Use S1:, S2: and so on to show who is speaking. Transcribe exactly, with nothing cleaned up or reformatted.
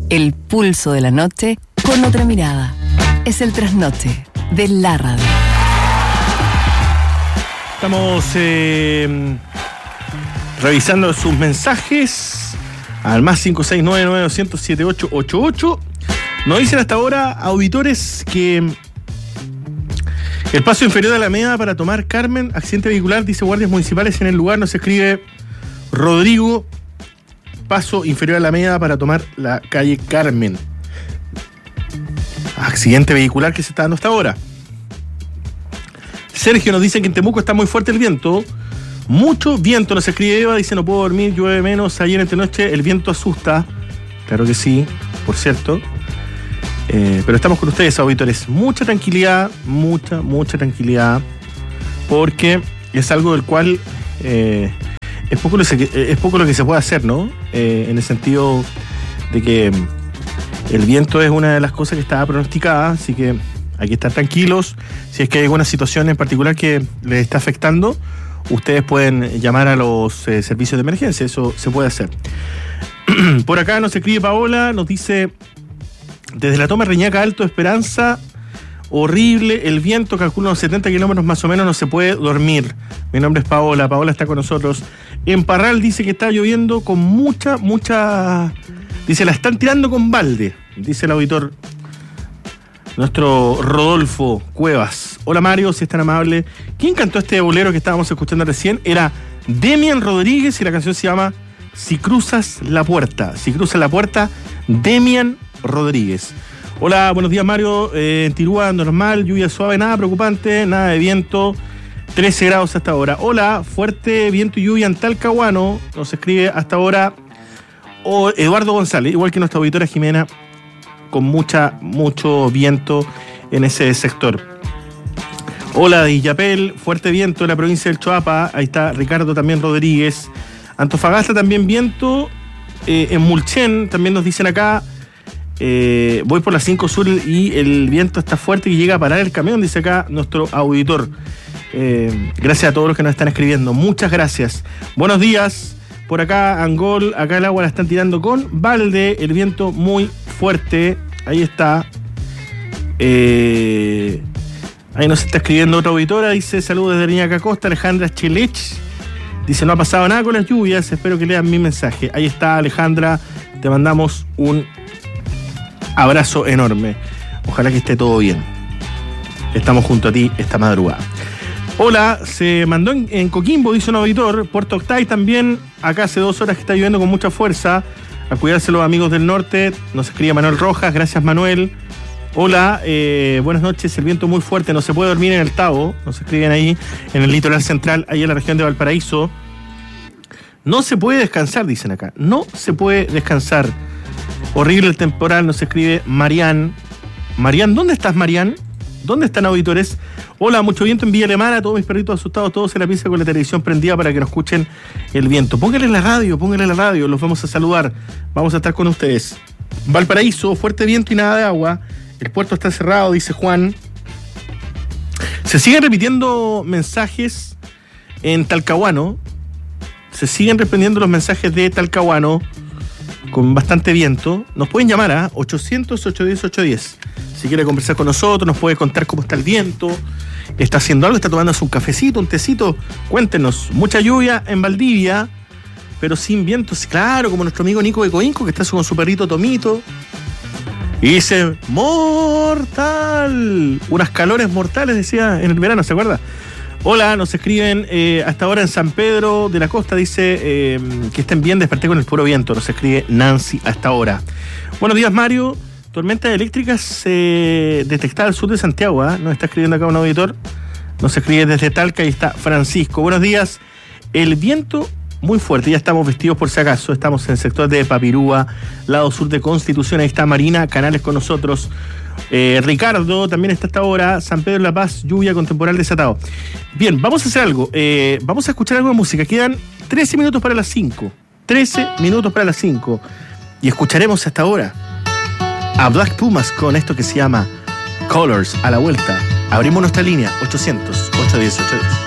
S1: El pulso de la noche con otra mirada. Es el trasnoche de la radio.
S2: Estamos eh, revisando sus mensajes al más cinco seis nueve nueve dos cero cero siete ocho ocho ocho. Nos dicen hasta ahora auditores que el paso inferior de la Alameda para tomar Carmen, accidente vehicular, dice guardias municipales en el lugar. Nos escribe Rodrigo, paso inferior a la Alameda para tomar la calle Carmen. Accidente vehicular que se está dando hasta ahora. Sergio nos dice que en Temuco está muy fuerte el viento. Mucho viento, nos escribe Eva, dice no puedo dormir, llueve menos, ayer entre noche el viento asusta. Claro que sí, por cierto. Eh, pero estamos con ustedes, auditores. Mucha tranquilidad, mucha, mucha tranquilidad. Porque es algo del cual eh, es, poco lo que, es poco lo que se puede hacer, ¿no? Eh, en el sentido de que el viento es una de las cosas que está pronosticada, así que hay que estar tranquilos. Si es que hay alguna situación en particular que les está afectando, ustedes pueden llamar a los eh, servicios de emergencia, eso se puede hacer. Por acá nos escribe Paola, nos dice: desde la toma Reñaca Alto Esperanza, horrible el viento, calculo unos setenta kilómetros más o menos, no se puede dormir. Mi nombre es Paola, Paola está con nosotros. En Parral dice que está lloviendo con mucha, mucha... Dice, la están tirando con balde, dice el auditor, nuestro Rodolfo Cuevas. Hola Mario, si es tan amable. ¿Quién cantó este bolero que estábamos escuchando recién? Era Demian Rodríguez y la canción se llama Si cruzas la puerta. Si cruzas la puerta, Demian Rodríguez. Hola, buenos días Mario. Eh, en Tirúa normal, lluvia suave, nada preocupante, nada de viento, trece grados hasta ahora. Hola, fuerte viento y lluvia en Talcahuano, nos escribe hasta ahora o Eduardo González, igual que nuestra auditora Jimena, con mucha, mucho viento en ese sector. Hola de Illapel, fuerte viento en la provincia del Choapa, ahí está Ricardo también Rodríguez. Antofagasta también viento, eh, en Mulchen también nos dicen acá. Eh, voy por la cinco Sur y el viento está fuerte y llega a parar el camión, dice acá nuestro auditor. Eh, gracias a todos los que nos están escribiendo, muchas gracias. Buenos días, por acá Angol, acá el agua la están tirando con balde, el viento muy fuerte, ahí está. Eh, ahí nos está escribiendo otra auditora, dice saludos desde Reñaca Costa, Alejandra Chilech, dice no ha pasado nada con las lluvias, espero que lean mi mensaje. Ahí está Alejandra, te mandamos un abrazo enorme. Ojalá que esté todo bien. Estamos junto a ti esta madrugada. Hola, se mandó en, en Coquimbo, dice un auditor. Puerto Octay también. Acá hace dos horas que está lloviendo con mucha fuerza. A cuidarse los amigos del norte. Nos escribe Manuel Rojas. Gracias, Manuel. Hola, eh, buenas noches. El viento muy fuerte. No se puede dormir en el Tabo. Nos escriben ahí en el litoral central, ahí en la región de Valparaíso. No se puede descansar, dicen acá. No se puede descansar. Horrible el temporal, nos escribe Marián. Marián, ¿dónde estás, Marián? ¿Dónde están auditores? Hola, mucho viento en Villa Alemana, todos mis perritos asustados, todos en la pieza con la televisión prendida para que nos escuchen el viento. Pónganle la radio, pónganle la radio, los vamos a saludar, vamos a estar con ustedes. Valparaíso, fuerte viento y nada de agua, el puerto está cerrado, dice Juan. Se siguen repitiendo mensajes en Talcahuano, se siguen repitiendo los mensajes de Talcahuano, con bastante viento. Nos pueden llamar a ochocientos, ochocientos diez, ochocientos diez. Si quiere conversar con nosotros, nos puede contar cómo está el viento. ¿Está haciendo algo? ¿Está tomándose un cafecito, un tecito? Cuéntenos. Mucha lluvia en Valdivia, pero sin viento. Claro, como nuestro amigo Nico de Coinco, que está con su perrito Tomito. Y dice, ¡mortal! Unas calores mortales, decía en el verano, ¿se acuerda? Hola, nos escriben eh, hasta ahora en San Pedro de la Costa, dice eh, que estén bien, desperté con el puro viento, nos escribe Nancy hasta ahora. Buenos días, Mario. Tormentas eléctricas eh, detectadas al sur de Santiago, ¿eh? Nos está escribiendo acá un auditor, nos escribe desde Talca y está Francisco. Buenos días. El viento muy fuerte, ya estamos vestidos por si acaso, estamos en el sector de Papirúa, lado sur de Constitución, ahí está Marina Canales con nosotros. Eh, Ricardo también está hasta ahora. San Pedro de la Paz, lluvia con temporal desatado. Bien, vamos a hacer algo. Eh, vamos a escuchar algo de música. Quedan trece minutos para las cinco. trece minutos para las cinco. Y escucharemos hasta ahora a Black Pumas con esto que se llama Colors. A la vuelta abrimos nuestra línea ochocientos, ochocientos diez, ochocientos diez.